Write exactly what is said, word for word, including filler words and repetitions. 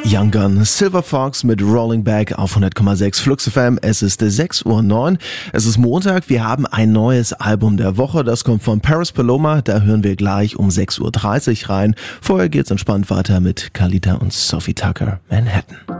Young Gun, Silver Fox mit Rolling Back auf hundert Komma sechs Flux F M. Es ist sechs Uhr neun. Es ist Montag. Wir haben ein neues Album der Woche. Das kommt von Paris Paloma. Da hören wir gleich um sechs Uhr dreißig rein. Vorher geht's entspannt weiter mit Kalita und Sophie Tucker, Manhattan.